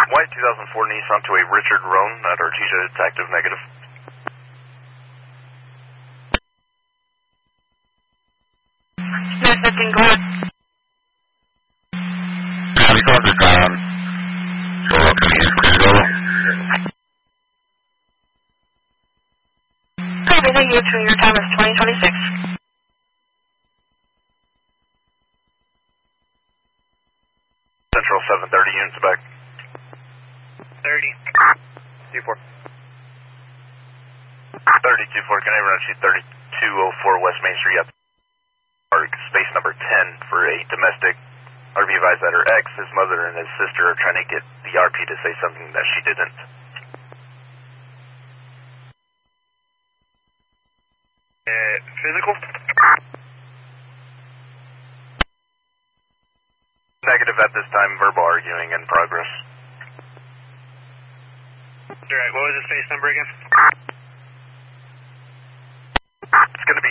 White 2004 Nissan to a Richard Roan at Artesia, it's active negative. Smith 15, go ahead. Copy, thank you. Your time is 2026. Central 730 units back. 30. 24. 3024, can I run sheet 3204 West Main Street at space number 10 for a domestic RV advised that her ex, his mother, and his sister are trying to get the RP to say something that she didn't. Physical? Negative at this time, verbal arguing in progress. Alright, what was the space number again? It's going to